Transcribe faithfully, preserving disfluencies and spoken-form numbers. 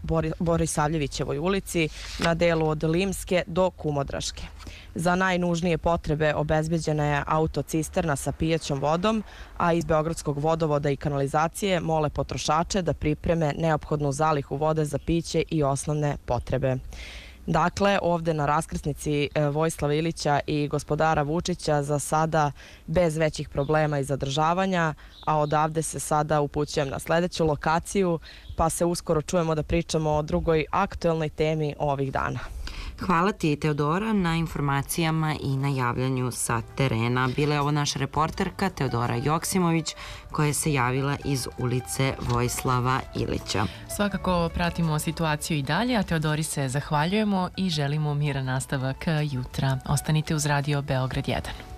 Borisavljevićevoj ulici na delu od Limske do Kumodraške. Za najnužnije potrebe obezbeđena je autocisterna sa pijaćom vodom, a iz Beogradskog vodovoda i kanalizacije mole potrošače da pripreme neophodnu zalihu vode za piće i osnovne potrebe. Dakle, ovde na raskrsnici Vojislava Ilića i gospodara Vučića za sada bez većih problema i zadržavanja, a odavde se sada upućujem na sledeću lokaciju, pa se uskoro čujemo da pričamo o drugoj aktuelnoj temi ovih dana. Hvala ti, Teodora, na informacijama i na javljanju sa terena. Bila je ovo naša reporterka Teodora Joksimović koja se javila iz ulice Vojislava Ilića. Svakako pratimo situaciju i dalje, a Teodori se zahvaljujemo i želimo miran nastavak jutra. Ostanite uz Radio Beograd jedan.